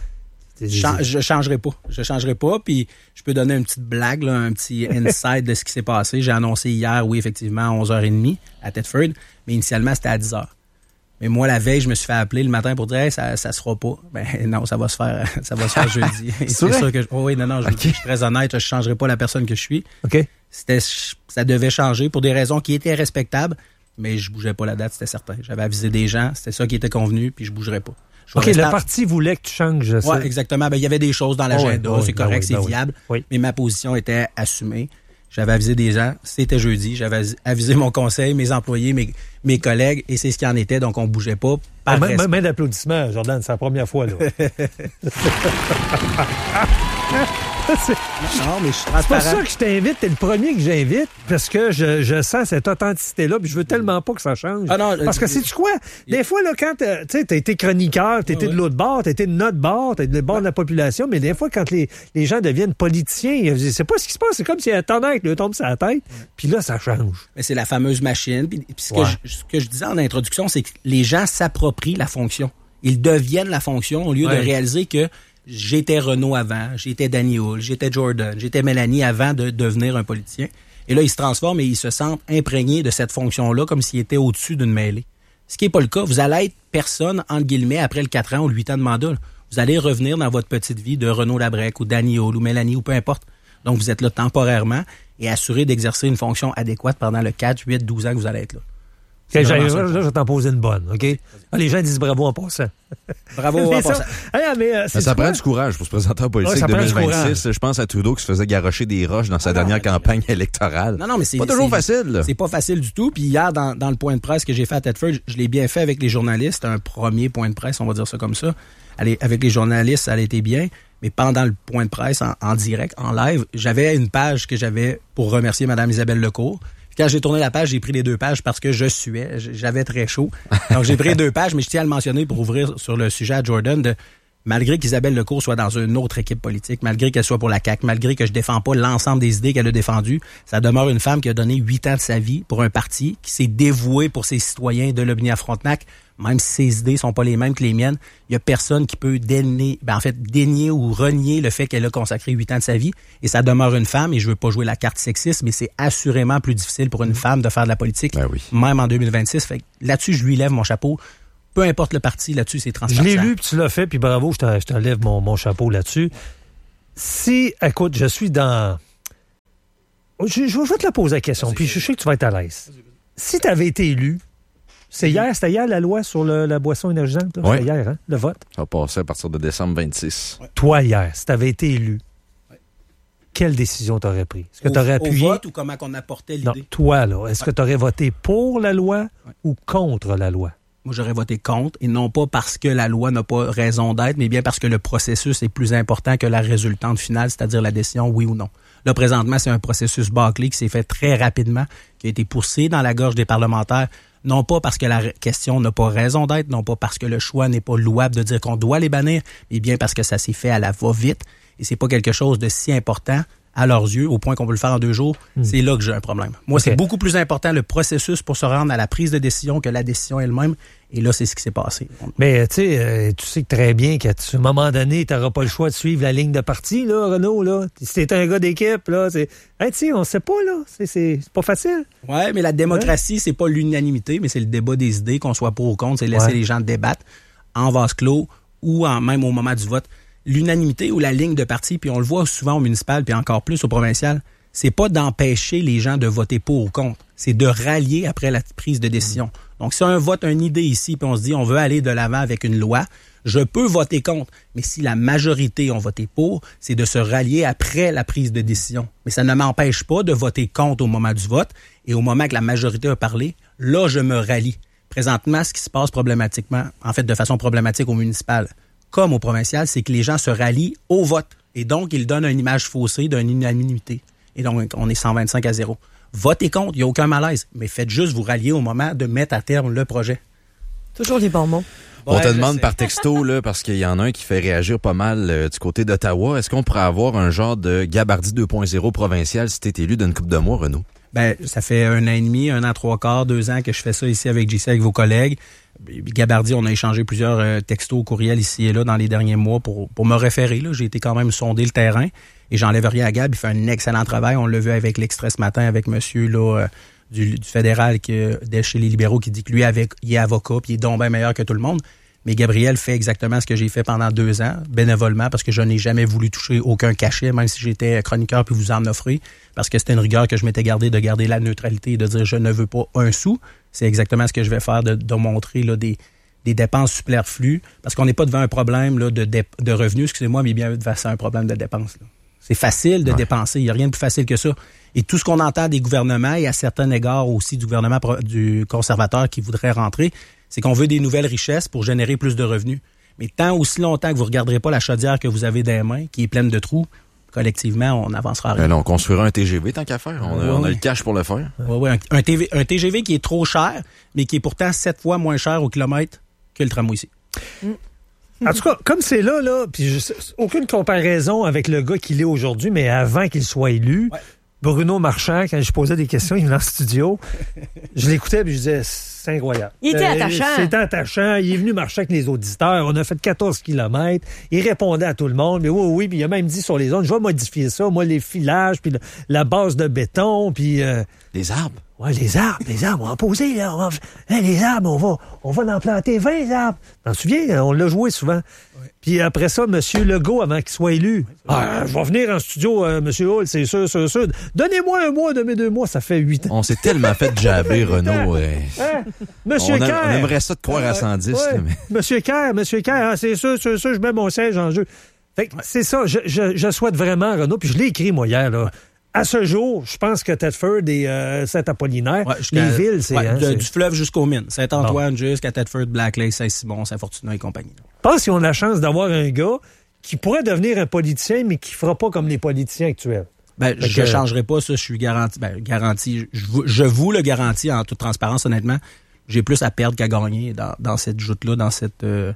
je ne changerai pas. Je changerai pas, puis je peux donner une petite blague, là, un petit insight de ce qui s'est passé. J'ai annoncé hier, oui, effectivement, à onze heures trente à Thetford, mais initialement, c'était à dix heures. Mais moi, la veille, je me suis fait appeler le matin pour dire hey, ça ça se fera pas. Ben non, ça va se faire ça va se faire jeudi. C'est, c'est sûr que je, oh oui, non, non, je, okay. je suis très honnête, je changerai pas la personne que je suis. OK. C'était ça devait changer pour des raisons qui étaient respectables, mais je bougeais pas la date, c'était certain. J'avais avisé des gens, c'était ça qui était convenu, puis je bougerais pas. OK, le à... parti voulait que tu changes ça. Oui, exactement. Ben il y avait des choses dans l'agenda, oh oui, oh c'est oui, correct, ben oui, c'est ben viable, oui. mais ma position était assumée. J'avais avisé des gens, c'était jeudi, j'avais avisé mon conseil, mes employés, mes, mes collègues, et c'est ce qu'il en était, donc on bougeait pas. Par main, main d'applaudissements, Jordan, c'est la première fois, là. c'est... Non, mais je suis transparent. C'est pour ça que je t'invite, t'es le premier que j'invite, parce que je, je sens cette authenticité-là, puis je veux tellement pas que ça change. Ah non, parce que euh, sais-tu quoi? Des fois, là, quand tu sais, t'as été chroniqueur, t'as été ah, de l'autre bord, t'as été de notre bord, t'as été de bord de la population, mais des fois, quand les, les gens deviennent politiciens, c'est pas ce qui se passe, c'est comme si un tonnerre lui tombe sur la tête, puis là, ça change. Mais c'est la fameuse machine, puis, puis ce, ouais. que je, ce que je disais en introduction, c'est que les gens s'approprient la fonction. Ils deviennent la fonction au lieu ouais. de réaliser que j'étais Renaud avant, j'étais Danny Hull, j'étais Jordan, j'étais Mélanie avant de devenir un politicien. Et là, ils se transforment et ils se sentent imprégnés de cette fonction-là comme s'ils étaient au-dessus d'une mêlée. Ce qui n'est pas le cas. Vous allez être personne, entre guillemets, après le quatre ans ou le huit ans de mandat. Là. Vous allez revenir dans votre petite vie de Renaud Labrec ou Danny Hull ou Mélanie ou peu importe. Donc, vous êtes là temporairement et assuré d'exercer une fonction adéquate pendant le quatre, huit, douze ans que vous allez être là. Okay, là, là, je vais t'en poser une bonne, OK? Ah, les gens disent bravo en passant. Bravo en passant. Ah, mais, euh, ça prend du courage pour se présenter en politique ouais, deux mille vingt-six. Je pense à Trudeau qui se faisait garrocher des roches dans sa ah, dernière non, campagne mais... électorale. Non, non, mais c'est pas toujours c'est, facile. Là. C'est pas facile du tout. Puis hier, dans, dans le point de presse que j'ai fait à Thetford, je, je l'ai bien fait avec les journalistes. Un premier point de presse, on va dire ça comme ça. Allez, avec les journalistes, ça a été bien. Mais pendant le point de presse, en, en direct, en live, j'avais une page que j'avais pour remercier Mme Isabelle Lecourt. Quand j'ai tourné la page, j'ai pris les deux pages parce que je suais. J'avais très chaud. Donc, j'ai pris les deux pages, mais je tiens à le mentionner pour ouvrir sur le sujet à Jordan de malgré qu'Isabelle Lecourt soit dans une autre équipe politique, malgré qu'elle soit pour la C A Q, malgré que je défends pas l'ensemble des idées qu'elle a défendues, ça demeure une femme qui a donné huit ans de sa vie pour un parti, qui s'est dévouée pour ses citoyens de Lobinière-Frontenac, même si ses idées sont pas les mêmes que les miennes. Il y a personne qui peut dénier, ben en fait, dénier ou renier le fait qu'elle a consacré huit ans de sa vie. Et ça demeure une femme, et je veux pas jouer la carte sexiste, mais c'est assurément plus difficile pour une femme de faire de la politique, ben oui. même en deux mille vingt-six. Fait que là-dessus, je lui lève mon chapeau. Peu importe le parti, là-dessus, c'est transpartisan. Je l'ai lu, puis tu l'as fait, puis bravo, je te, je te lève mon, mon chapeau là-dessus. Si, écoute, je suis dans... Je, je vais te la poser la question, puis je sais que tu vas être à l'aise. Si tu avais été élu, c'est hier, c'était hier la loi sur le, la boisson énergisante? Oui. C'était hier, hein, le vote? Ça va passer à partir de décembre vingt-six. Ouais. Toi, hier, si tu avais été élu, ouais. quelle décision t'aurais pris? Est-ce que tu aurais appuyé? Au vote ou comment qu'on apportait l'idée? Non, toi, là, est-ce ouais. que tu aurais voté pour la loi ouais. ou contre la loi? Moi, j'aurais voté contre, et non pas parce que la loi n'a pas raison d'être, mais bien parce que le processus est plus important que la résultante finale, c'est-à-dire la décision oui ou non. Là, présentement, c'est un processus bâclé qui s'est fait très rapidement, qui a été poussé dans la gorge des parlementaires, non pas parce que la question n'a pas raison d'être, non pas parce que le choix n'est pas louable de dire qu'on doit les bannir, mais bien parce que ça s'est fait à la va-vite, et c'est pas quelque chose de si important à leurs yeux, au point qu'on peut le faire en deux jours, mmh. c'est là que j'ai un problème. Moi, okay. c'est beaucoup plus important le processus pour se rendre à la prise de décision que la décision elle-même. Et là, c'est ce qui s'est passé. Mais tu sais, euh, tu sais très bien qu'à un moment donné, tu n'auras pas le choix de suivre la ligne de parti, là, Renaud. Là. Si t'es un gars d'équipe, là, c'est. Hey, tu sais, on sait pas, là. C'est, c'est, c'est pas facile. Oui, mais la démocratie, ouais. c'est pas l'unanimité, mais c'est le débat des idées, qu'on soit pour ou contre, c'est laisser ouais. les gens débattre en vase clos ou en, même au moment du vote. L'unanimité ou la ligne de parti, puis on le voit souvent au municipal, puis encore plus au provincial, c'est pas d'empêcher les gens de voter pour ou contre, c'est de rallier après la prise de décision. Donc, si un vote, une idée ici, puis on se dit on veut aller de l'avant avec une loi, je peux voter contre. Mais si la majorité ont voté pour, c'est de se rallier après la prise de décision. Mais ça ne m'empêche pas de voter contre au moment du vote, et au moment que la majorité a parlé, là, je me rallie. Présentement, ce qui se passe problématiquement, en fait, de façon problématique au municipal, comme au provincial, c'est que les gens se rallient au vote. Et donc, ils donnent une image faussée d'une unanimité. Et donc, on est cent vingt-cinq à zéro. Votez contre, il n'y a aucun malaise. Mais faites juste vous rallier au moment de mettre à terme le projet. Toujours des bons mots. On Ouais, te je demande sais. par texto, là, parce qu'il y en a un qui fait réagir pas mal euh, du côté d'Ottawa. Est-ce qu'on pourrait avoir un genre de Gabardi deux point zéro provincial si t'es élu d'une couple de mois, Renaud? Ben, ça fait un an et demi, un an, trois quarts, deux ans que je fais ça ici avec J C, avec vos collègues. Gabardi, on a échangé plusieurs euh, textos, courriels ici et là dans les derniers mois pour, pour me référer. Là. J'ai été quand même sonder le terrain et j'enlève rien à Gab. Il fait un excellent travail. On l'a vu avec l'extrait ce matin avec monsieur là, euh, du, du fédéral qui, de chez les libéraux qui dit que lui, avec, il est avocat puis il est donc bien meilleur que tout le monde. Mais Gabriel fait exactement ce que j'ai fait pendant deux ans, bénévolement, parce que je n'ai jamais voulu toucher aucun cachet, même si j'étais chroniqueur puis vous en offrez, parce que c'était une rigueur que je m'étais gardée de garder la neutralité et de dire je ne veux pas un sou. C'est exactement ce que je vais faire, de, de montrer là, des, des dépenses superflues, parce qu'on n'est pas devant un problème là, de, de, de revenus, excusez-moi, mais bien devant un problème de dépenses. Là. C'est facile de ouais. dépenser, il n'y a rien de plus facile que ça. Et tout ce qu'on entend des gouvernements, et à certains égards aussi du gouvernement du conservateur qui voudrait rentrer, c'est qu'on veut des nouvelles richesses pour générer plus de revenus. Mais tant aussi longtemps que vous ne regarderez pas la chaudière que vous avez dans les mains, qui est pleine de trous, collectivement, on n'avancera rien. Ben non, on construira un T G V tant qu'à faire. On, ouais, a, on a ouais. le cash pour le faire. Oui, oui. Un, un, T V, un T G V qui est trop cher, mais qui est pourtant sept fois moins cher au kilomètre que le tramway ici. Mm. En tout cas, comme c'est là, là, puis je, aucune comparaison avec le gars qu'il est aujourd'hui, mais avant qu'il soit élu, ouais. Bruno Marchand, quand je posais des questions, il venait en studio, je l'écoutais et je disais, c'est incroyable. Il était euh, attachant. C'était attachant. Il est venu marcher avec les auditeurs. On a fait quatorze kilomètres. Il répondait à tout le monde. Mais oui, oui. Puis il a même dit sur les ondes, je vais modifier ça. Moi, les filages, puis le, la base de béton, puis... Euh, les arbres. Ouais, les arbres. Les arbres, on va en poser, là. On va, hein, les arbres, on va, on va en planter vingt arbres. T'en souviens? On l'a joué souvent. Ouais. Puis après ça, M. Legault, avant qu'il soit élu, ah, je vais venir en studio, euh, M. Hull, c'est sûr, c'est sûr. Donnez-moi un mois de mes deux mois, ça fait huit ans. On s'est tellement fait jabber, Renaud. Ouais. Hein? Monsieur on, a, Kerr, on aimerait ça de croire à cent dix. Ouais. Là, mais... Monsieur Kerr, Monsieur Kerr, ah, c'est sûr, c'est sûr, je mets mon siège en jeu. Fait que ouais. C'est ça, je, je, je souhaite vraiment, Renaud, puis je l'ai écrit, moi, hier, là. À ce jour, je pense que Thetford et euh, Saint-Apollinaire, ouais, les villes, c'est... Ouais, hein, de, c'est... du fleuve jusqu'aux mines. Saint-Antoine bon. jusqu'à Thetford, Blacklake, Saint-Simon, Saint-Fortuna et compagnie. Je pense qu'ils ont la chance d'avoir un gars qui pourrait devenir un politicien, mais qui fera pas comme les politiciens actuels. Ben, je ne que... changerai pas ça, je suis garanti. Ben, garanti je, je vous le garantis en toute transparence, honnêtement. J'ai plus à perdre qu'à gagner dans, dans cette joute-là, dans cette... Euh,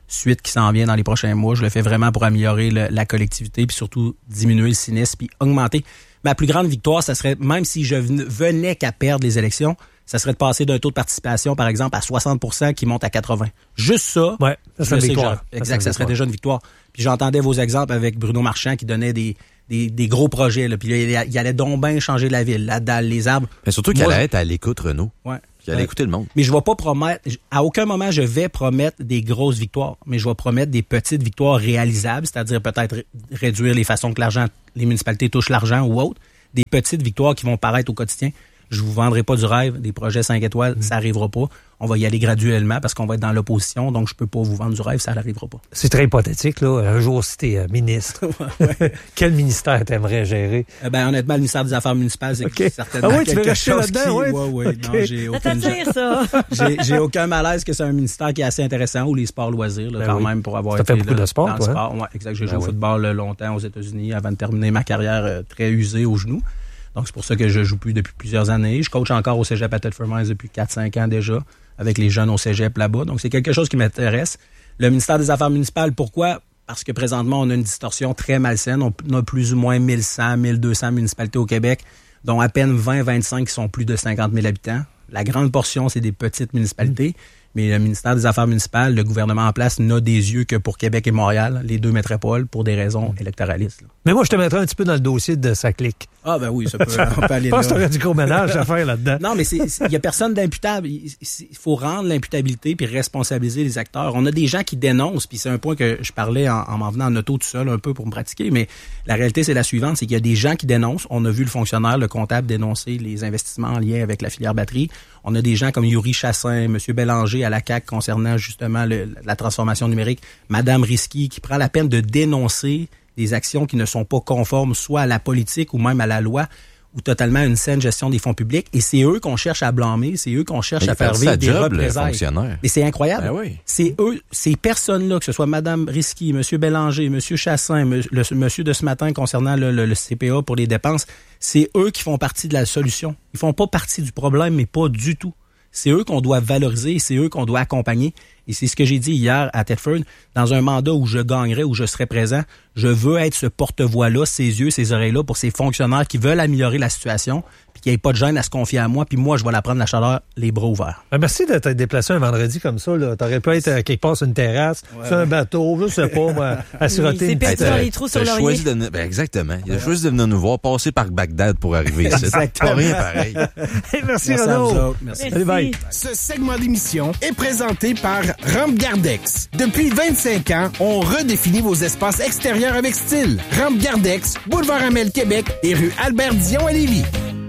suite qui s'en vient dans les prochains mois. Je le fais vraiment pour améliorer le, la collectivité, puis surtout diminuer le cynisme, puis augmenter. Ma plus grande victoire, ça serait, même si je venais qu'à perdre les élections, ça serait de passer d'un taux de participation, par exemple, à soixante pour cent qui monte à quatre-vingts. Juste ça, ouais, ça serait une victoire. Je, exact, ça, ça serait déjà une victoire. Puis j'entendais vos exemples avec Bruno Marchand qui donnait des, des, des gros projets. Là. Puis là, il allait donc bien changer la ville, la dalle, les arbres. Mais surtout qu'il allait être à l'écoute, Renaud. Ouais. Il allait ouais. écouter le monde. Mais je vais pas promettre, à aucun moment je vais promettre des grosses victoires, mais je vais promettre des petites victoires réalisables, c'est-à-dire peut-être réduire les façons que l'argent, les municipalités touchent l'argent ou autre. Des petites victoires qui vont paraître au quotidien. Je vous vendrai pas du rêve, des projets cinq étoiles, mmh. ça arrivera pas. On va y aller graduellement parce qu'on va être dans l'opposition, donc je peux pas vous vendre du rêve, ça n'arrivera pas. C'est très hypothétique, là. Un jour, si t'es euh, ministre, ouais. Quel ministère t'aimerais gérer? Eh ben, honnêtement, le ministère des Affaires municipales, c'est okay. certainement ah oui, tu veux quelque chose là-dedans, qui... Ouais, ouais, ouais. Okay. Non, j'ai aucun... ça. j'ai, j'ai aucun malaise que c'est un ministère qui est assez intéressant, ou les sports loisirs, là, ben quand oui. même, pour avoir ça été fait beaucoup là, de sport, dans toi, le sport. Ouais, exact. J'ai ben joué oui. au football longtemps aux États-Unis avant de terminer ma carrière euh, très usée aux genoux. Donc, c'est pour ça que je joue plus depuis plusieurs années. Je coach encore au cégep à Thetford-Mines depuis quatre cinq ans déjà, avec les jeunes au cégep là-bas. Donc, c'est quelque chose qui m'intéresse. Le ministère des Affaires municipales, pourquoi? Parce que présentement, on a une distorsion très malsaine. On a plus ou moins mille cent, mille deux cents municipalités au Québec, dont à peine vingt à vingt-cinq qui sont plus de cinquante mille habitants. La grande portion, c'est des petites municipalités. Mais le ministère des Affaires municipales, le gouvernement en place, n'a des yeux que pour Québec et Montréal, les deux métropoles, pour des raisons électoralistes. Là. Mais moi, je te mettrais un petit peu dans le dossier de sa clique. Ah ben oui, ça peut, on peut aller là. Je pense que tu aurais du gros ménage ménage à faire là-dedans. Non, mais il y a personne d'imputable. Il faut rendre l'imputabilité puis responsabiliser les acteurs. On a des gens qui dénoncent, puis c'est un point que je parlais en, en m'en venant en auto tout seul un peu pour me pratiquer, mais la réalité, c'est la suivante, c'est qu'il y a des gens qui dénoncent. On a vu le fonctionnaire, le comptable dénoncer les investissements en lien avec la filière batterie. On a des gens comme Yuri Chassin, M. Bélanger à la C A Q concernant justement le, la transformation numérique, Mme Risky qui prend la peine de dénoncer des actions qui ne sont pas conformes soit à la politique ou même à la loi ou totalement à une saine gestion des fonds publics. Et c'est eux qu'on cherche à blâmer, c'est eux qu'on cherche Mais à faire vivre des job, représailles. Mais c'est incroyable. Ben oui. C'est eux, ces personnes-là, que ce soit Mme Risky, M. Bélanger, M. Chassin, le, le monsieur de ce matin concernant le, le, le C P A pour les dépenses, c'est eux qui font partie de la solution. Ils font pas partie du problème, mais pas du tout. C'est eux qu'on doit valoriser, c'est eux qu'on doit accompagner. Et c'est ce que j'ai dit hier à Thetford, dans un mandat où je gagnerais, où je serais présent, je veux être ce porte-voix-là, ces yeux, ces oreilles-là, pour ces fonctionnaires qui veulent améliorer la situation, puis qu'il n'y ait pas de gêne à se confier à moi, puis moi, je vais la prendre la chaleur, les bras ouverts. Ben merci de t'être déplacé un vendredi comme ça. Là. T'aurais pu être quelque part sur une terrasse, ouais, sur un bateau, je sais pas, moi, à siroter une petite... C'est les trous sur l'oreiller. De... Ben exactement. Il a ouais. choisi de venir nous voir, passer par Bagdad pour arriver ici. Exactement. Pas rien pareil. Hey, merci, merci Renaud. Merci. Salut, bye. Ce segment d'émission est présenté par Rampe Gardex. Depuis vingt-cinq ans, on redéfinit vos espaces extérieurs avec style. Rampe Gardex, boulevard Amel Québec et rue Albert-Dion à Lévis.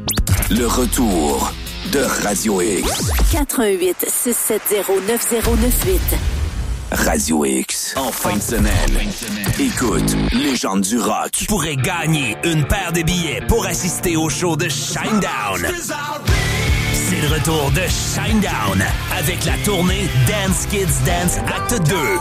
Le retour de Radio X. quatre un huit, six sept zéro, neuf zéro neuf huit. Radio X. En fin de semaine. Écoute, légende du rock. Tu pourrais gagner une paire de billets pour assister au show de Shinedown. C'est le retour de Shinedown avec la tournée Dance Kids Dance Acte deux.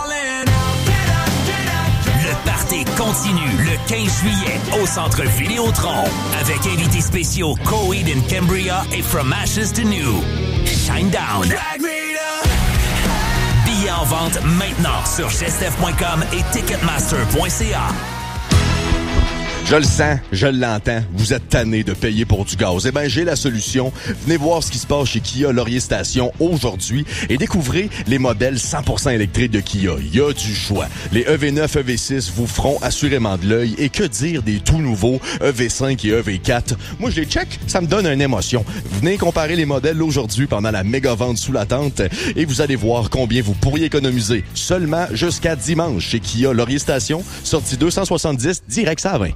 Le party continue le quinze juillet au Centre Vidéotron avec invités spéciaux Coheed and Cambria et From Ashes to New. Shinedown. Billets en vente maintenant sur gestef point com et ticketmaster point c a. Je le sens, je l'entends. Vous êtes tanné de payer pour du gaz. Eh bien, j'ai la solution. Venez voir ce qui se passe chez Kia Laurier Station aujourd'hui et découvrez les modèles cent pour cent électriques de Kia. Il y a du choix. Les E V neuf, E V six vous feront assurément de l'œil. Et que dire des tout nouveaux E V cinq et E V quatre? Moi, je les check, ça me donne une émotion. Venez comparer les modèles aujourd'hui pendant la méga vente sous la tente et vous allez voir combien vous pourriez économiser seulement jusqu'à dimanche chez Kia Laurier Station, sortie deux cent soixante-dix, direct Savin.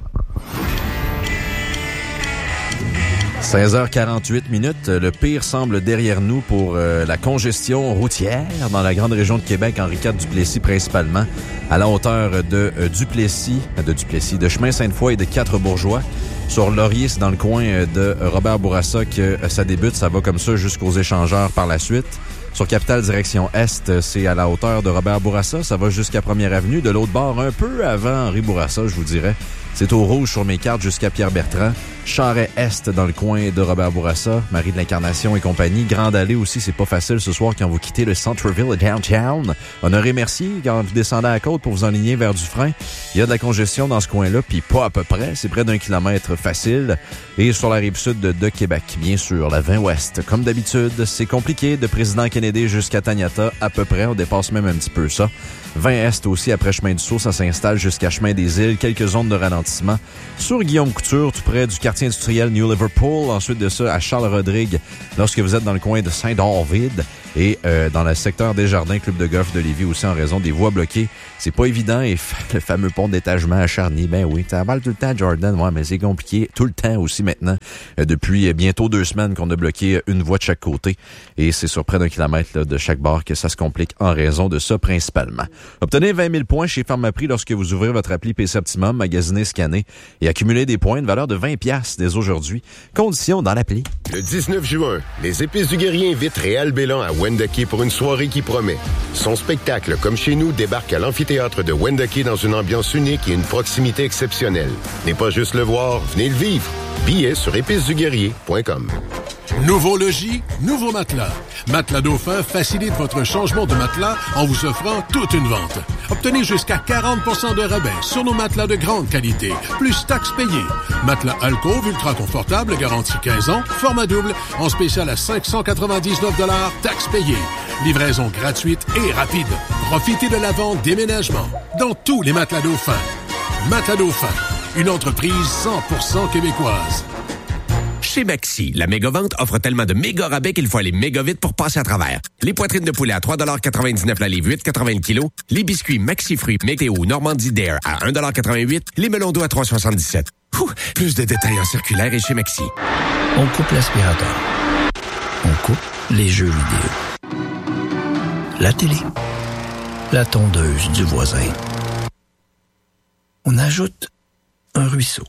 seize heures quarante-huit minutes. Le pire semble derrière nous pour euh, la congestion routière dans la grande région de Québec, Henri quatre Duplessis principalement, à la hauteur de euh, Duplessis, de Duplessis, de Chemin-Sainte-Foy et de Quatre-Bourgeois. Sur Laurier, c'est dans le coin de Robert Bourassa que ça débute. Ça va comme ça jusqu'aux échangeurs par la suite. Sur Capitale direction Est, c'est à la hauteur de Robert Bourassa. Ça va jusqu'à Première Avenue. De l'autre bord, un peu avant Henri Bourassa, je vous dirais. C'est au rouge sur mes cartes jusqu'à Pierre-Bertrand. Charest-Est dans le coin de Robert Bourassa, Marie de l'Incarnation et compagnie. Grande Allée aussi, c'est pas facile ce soir quand vous quittez le Centreville Downtown. Honoré-Mercier, quand vous descendez à la côte pour vous enligner vers Dufresne, il y a de la congestion dans ce coin-là, puis pas à peu près, c'est près d'un kilomètre facile. Et sur la rive sud de, de Québec, bien sûr, la vingt ouest. Comme d'habitude, c'est compliqué de Président Kennedy jusqu'à Taniata, à peu près, on dépasse même un petit peu ça. vingt est aussi, après Chemin du Sault, ça s'installe jusqu'à Chemin des Îles, quelques zones de ralentissement. Sur Guillaume Couture, tout près du quartier industriel New Liverpool, ensuite de ça à Charles-Rodrigue, lorsque vous êtes dans le coin de Saint-David. Et euh, dans le secteur des Jardins, club de golf de Lévis aussi en raison des voies bloquées. C'est pas évident. Et le fameux pont d'étagement à Charny, ben oui, ça mal tout le temps, Jordan. Ouais, mais c'est compliqué tout le temps aussi maintenant. Euh, depuis bientôt deux semaines qu'on a bloqué une voie de chaque côté. Et c'est sur près d'un kilomètre là, de chaque bord que ça se complique en raison de ça principalement. Obtenez vingt mille points chez Pharmaprix lorsque vous ouvrez votre appli P C Optimum, magasinez, scannez et accumulez des points de valeur de vingt piastres dès aujourd'hui. Conditions dans l'appli. Le dix-neuf juin, les Épices du Guerrier invitent Réal Bélan à Wendake pour une soirée qui promet. Son spectacle, comme chez nous, débarque à l'amphithéâtre de Wendake dans une ambiance unique et une proximité exceptionnelle. N'est pas juste le voir, venez le vivre. Billets sur épices du guerrier point com. Nouveau logis, nouveau matelas. Matelas Dauphin facilite votre changement de matelas en vous offrant toute une vente. Obtenez jusqu'à quarante pour cent de rabais sur nos matelas de grande qualité, plus taxes payées. Matelas Alcove ultra confortable, garantie quinze ans, format double, en spécial à cinq cent quatre-vingt-dix-neuf dollars, taxes payées. Livraison gratuite et rapide. Profitez de la vente déménagement dans tous les matelas Dauphin. Matelas Dauphin, une entreprise cent pour cent québécoise. Chez Maxi, la méga-vente offre tellement de méga rabais qu'il faut aller méga vite pour passer à travers. Les poitrines de poulet à trois dollars quatre-vingt-dix-neuf la livre, huit quatre-vingts le kilo. Les biscuits Maxi Fruits Météo Normandie Dare à un dollar quatre-vingt-huit. Les melons d'eau à trois dollars soixante-dix-sept. Ouh, plus de détails en circulaire et chez Maxi. On coupe l'aspirateur. On coupe les jeux vidéo. La télé. La tondeuse du voisin. On ajoute un ruisseau.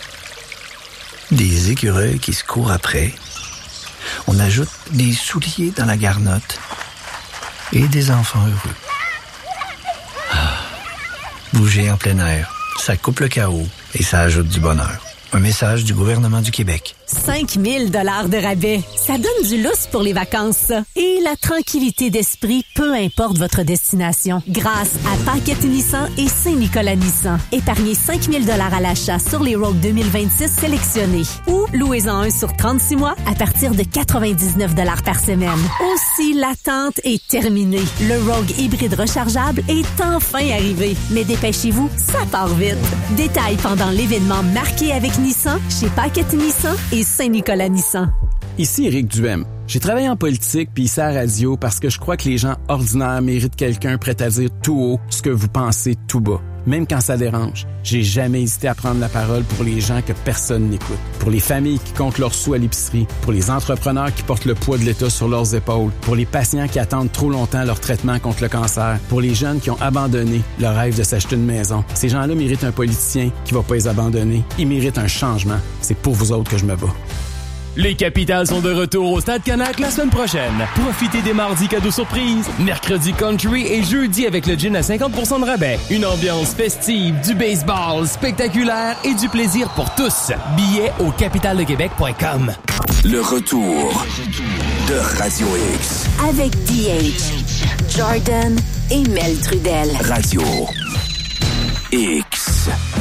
Des écureuils qui se courent après. On ajoute des souliers dans la garnotte. Et des enfants heureux. Ah, bouger en plein air, ça coupe le chaos et ça ajoute du bonheur. Un message du gouvernement du Québec. cinq mille dollars de rabais. Ça donne du lousse pour les vacances, ça. Et la tranquillité d'esprit, peu importe votre destination. Grâce à Paquette Nissan et Saint-Nicolas Nissan. Épargnez cinq mille dollars à l'achat sur les Rogue deux mille vingt-six sélectionnés. Ou louez-en un sur trente-six mois à partir de quatre-vingt-dix-neuf dollars par semaine. Aussi, l'attente est terminée. Le Rogue hybride rechargeable est enfin arrivé. Mais dépêchez-vous, ça part vite. Détails pendant l'événement marqué avec Nissan chez Paquette Nissan et Saint-Nicolas Nissan. Ici Éric Duhem. J'ai travaillé en politique puis ici à la radio parce que je crois que les gens ordinaires méritent quelqu'un prêt à dire tout haut ce que vous pensez tout bas. Même quand ça dérange, j'ai jamais hésité à prendre la parole pour les gens que personne n'écoute. Pour les familles qui comptent leurs sous à l'épicerie, pour les entrepreneurs qui portent le poids de l'État sur leurs épaules, pour les patients qui attendent trop longtemps leur traitement contre le cancer, pour les jeunes qui ont abandonné leur rêve de s'acheter une maison. Ces gens-là méritent un politicien qui va pas les abandonner. Ils méritent un changement. C'est pour vous autres que je me bats. Les Capitals sont de retour au Stade Canac la semaine prochaine. Profitez des mardis cadeaux surprises, mercredi country et jeudi avec le gin à cinquante pour cent de rabais. Une ambiance festive, du baseball spectaculaire et du plaisir pour tous. Billets au capital de québec point com. Le retour de Radio X. Avec D H, Jordan et Mel Trudel. Radio X.